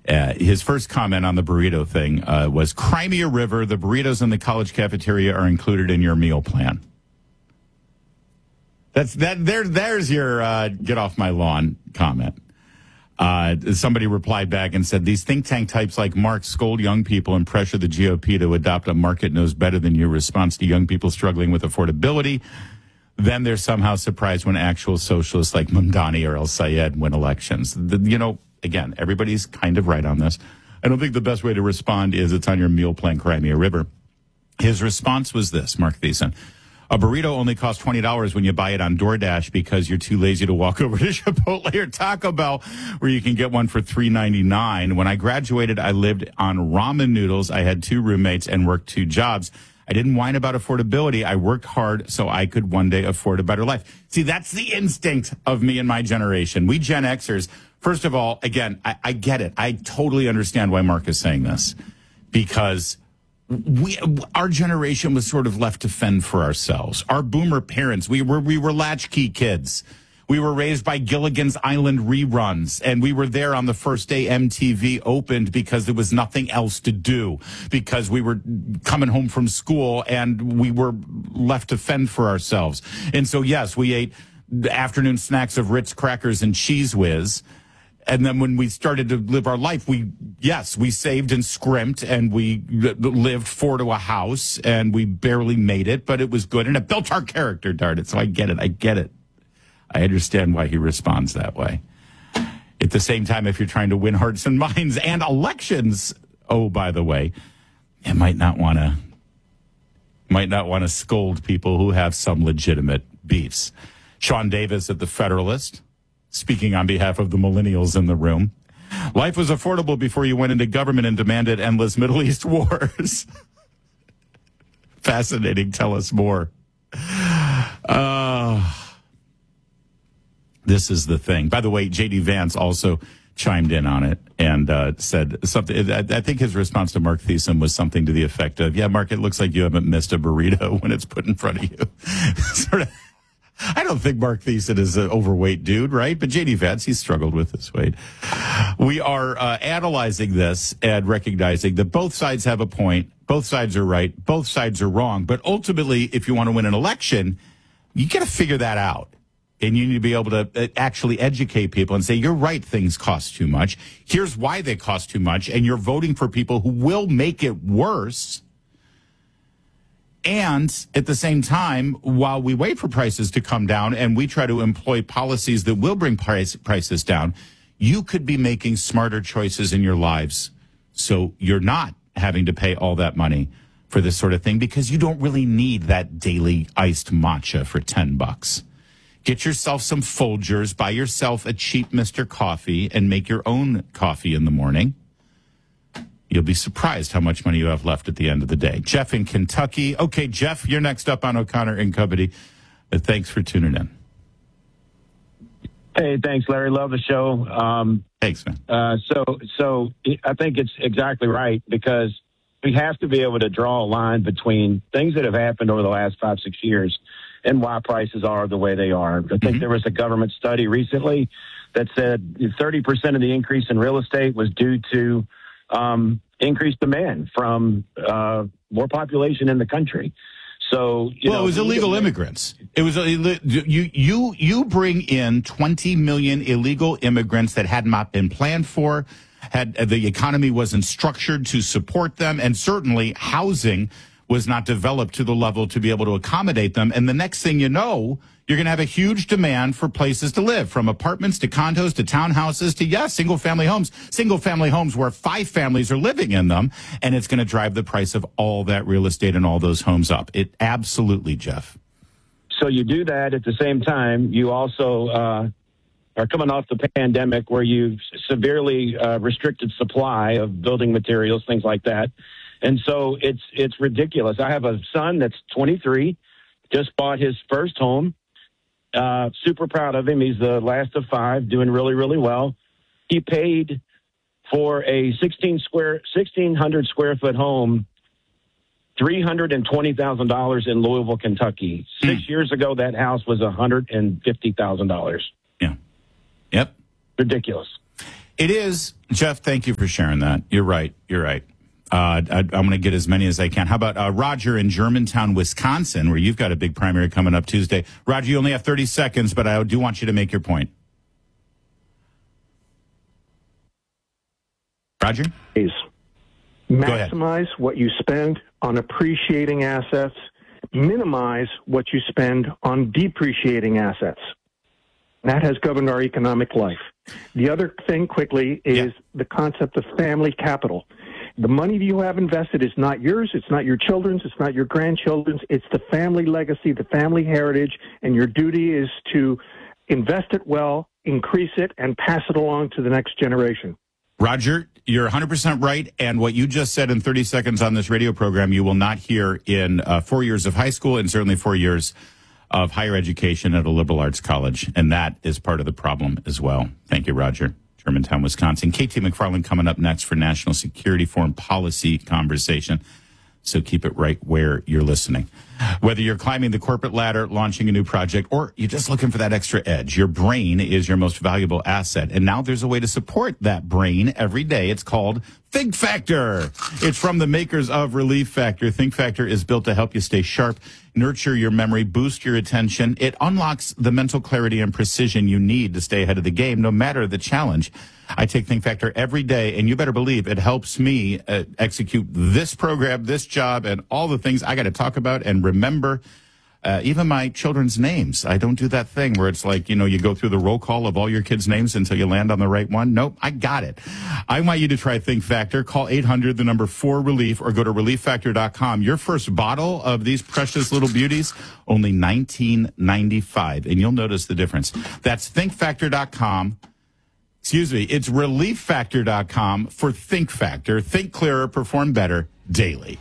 His first comment on the burrito thing was, Crimea River, the burritos in the college cafeteria are included in your meal plan. There's your get off my lawn comment. Somebody replied back and said, these think tank types like Mark scold young people and pressure the GOP to adopt a market knows better than you response to young people struggling with affordability. Then they're somehow surprised when actual socialists like Mamdani or El Sayed win elections. Again, everybody's kind of right on this. I don't think the best way to respond is it's on your meal plan, Crimea River. His response was this, Mark Thiessen. A burrito only costs $20 when you buy it on DoorDash because you're too lazy to walk over to Chipotle or Taco Bell, where you can get one for $3.99. When I graduated, I lived on ramen noodles. I had 2 roommates and worked 2 jobs. I didn't whine about affordability. I worked hard so I could one day afford a better life. See, that's the instinct of me and my generation. We Gen Xers, first of all, again, I get it. I totally understand why Mark is saying this, because our generation was sort of left to fend for ourselves. Our boomer parents, we were latchkey kids. We were raised by Gilligan's Island reruns, and we were there on the first day MTV opened because there was nothing else to do, because we were coming home from school and we were left to fend for ourselves. And so, yes, we ate afternoon snacks of Ritz crackers and Cheese Whiz. And then when we started to live our life, we saved and scrimped, and we lived 4 to a house, and we barely made it, but it was good, and it built our character, darn it. So I get it. I understand why he responds that way. At the same time, if you're trying to win hearts and minds and elections, oh, by the way, you might not want to scold people who have some legitimate beefs. Sean Davis at The Federalist, speaking on behalf of the millennials in the room. Life was affordable before you went into government and demanded endless Middle East wars. Fascinating. Tell us more. This is the thing. By the way, J.D. Vance also chimed in on it and said something. I think his response to Mark Thiessen was something to the effect of, yeah, Mark, it looks like you haven't missed a burrito when it's put in front of you. Sort of. I don't think Mark Thiessen is an overweight dude, right? But J.D. Vance, he's struggled with his weight. We are analyzing this and recognizing that both sides have a point. Both sides are right. Both sides are wrong. But ultimately, if you want to win an election, you got to figure that out. And you need to be able to actually educate people and say, you're right, things cost too much. Here's why they cost too much. And you're voting for people who will make it worse. And at the same time, while we wait for prices to come down and we try to employ policies that will bring prices down, you could be making smarter choices in your lives. So you're not having to pay all that money for this sort of thing, because you don't really need that daily iced matcha for $10. Get yourself some Folgers, buy yourself a cheap Mr. Coffee, and make your own coffee in the morning. You'll be surprised how much money you have left at the end of the day. Jeff in Kentucky. Okay, Jeff, you're next up on O'Connor and Company. Thanks for tuning in. Hey, thanks, Larry. Love the show. Thanks, man. So I think it's exactly right, because we have to be able to draw a line between things that have happened over the last 5-6 years and why prices are the way they are. I think there was a government study recently that said 30% of the increase in real estate was due to increased demand from more population in the country. So, it was illegal immigrants. It was you bring in 20 million illegal immigrants that had not been planned for. The economy wasn't structured to support them, and certainly housing was not developed to the level to be able to accommodate them. And the next thing you know, you're going to have a huge demand for places to live, from apartments to condos to townhouses to, single-family homes where 5 families are living in them. And it's going to drive the price of all that real estate and all those homes up. It absolutely, Jeff. So you do that at the same time. You also are coming off the pandemic, where you severely restricted supply of building materials, things like that. And so it's ridiculous. I have a son that's 23, just bought his first home. Super proud of him. He's the last of 5, doing really, really well. He paid for a 1,600 square foot home $320,000 in Louisville, Kentucky. 6 years ago, that house was $150,000. Yeah. Yep. Ridiculous. It is. Jeff, thank you for sharing that. You're right. I'm going to get as many as I can. How about Roger in Germantown, Wisconsin, where you've got a big primary coming up Tuesday? Roger, you only have 30 seconds, but I do want you to make your point. Roger? Please. Maximize what you spend on appreciating assets. Minimize what you spend on depreciating assets. That has governed our economic life. The other thing quickly is the concept of family capital. The money that you have invested is not yours, it's not your children's, it's not your grandchildren's, it's the family legacy, the family heritage, and your duty is to invest it well, increase it, and pass it along to the next generation. Roger, you're 100% right, and what you just said in 30 seconds on this radio program, you will not hear in 4 years of high school and certainly 4 years of higher education at a liberal arts college, and that is part of the problem as well. Thank you, Roger. Germantown, Wisconsin. KT McFarland coming up next for National Security Foreign Policy Conversation. So keep it right where you're listening. Whether you're climbing the corporate ladder, launching a new project, or you're just looking for that extra edge, your brain is your most valuable asset. And now there's a way to support that brain every day. It's called Think Factor. It's from the makers of Relief Factor. Think Factor is built to help you stay sharp, nurture your memory, boost your attention. It unlocks the mental clarity and precision you need to stay ahead of the game, no matter the challenge. I take Think Factor every day, and you better believe it helps me execute this program, this job, and all the things I got to talk about and remember. Even my children's names. I don't do that thing where it's like, you go through the roll call of all your kids' names until you land on the right one. Nope, I got it. I want you to try Think Factor. Call 800-4RELIEF or go to relieffactor.com. Your first bottle of these precious little beauties, only $19.95, and you'll notice the difference. That's thinkfactor.com. It's relieffactor.com for Think Factor. Think clearer, perform better daily.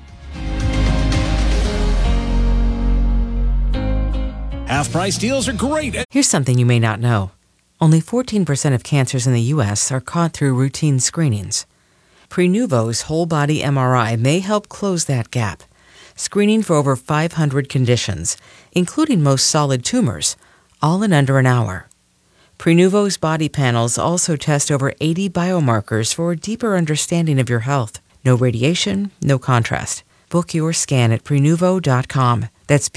Half-price deals are great. Here's something you may not know. Only 14% of cancers in the U.S. are caught through routine screenings. Prenuvo's whole-body MRI may help close that gap, screening for over 500 conditions, including most solid tumors, all in under an hour. Prenuvo's body panels also test over 80 biomarkers for a deeper understanding of your health. No radiation, no contrast. Book your scan at Prenuvo.com. That's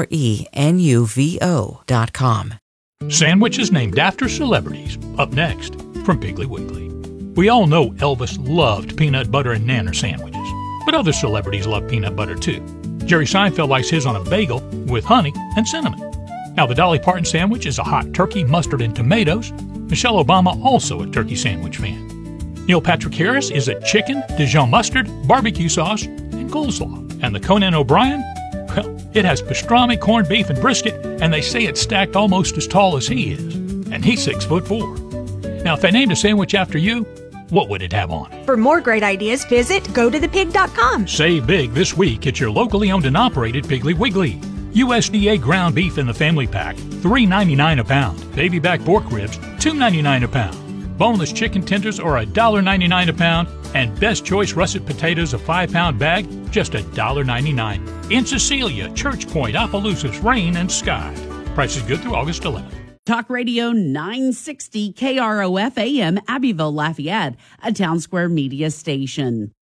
Prenuvo.com. Sandwiches named after celebrities. Up next, from Piggly Wiggly. We all know Elvis loved peanut butter and nanner sandwiches, but other celebrities love peanut butter too. Jerry Seinfeld likes his on a bagel with honey and cinnamon. Now, the Dolly Parton sandwich is a hot turkey, mustard, and tomatoes. Michelle Obama, also a turkey sandwich fan. Neil Patrick Harris is a chicken, Dijon mustard, barbecue sauce, and coleslaw. And the Conan O'Brien? Well, it has pastrami, corned beef, and brisket, and they say it's stacked almost as tall as he is. And he's 6'4". Now, if they named a sandwich after you, what would it have on? For more great ideas, visit gotothepig.com. Save big this week at your locally owned and operated Piggly Wiggly. USDA ground beef in the family pack, $3.99 a pound. Baby back pork ribs, $2.99 a pound. Boneless chicken tenders are $1.99 a pound. And Best Choice russet potatoes, a 5-pound bag, just $1.99. In Cecilia, Church Point, Opelousas, Rain, and Sky. Prices good through August 11th. Talk Radio 960 KROF AM, Abbeville, Lafayette, a Town Square media station.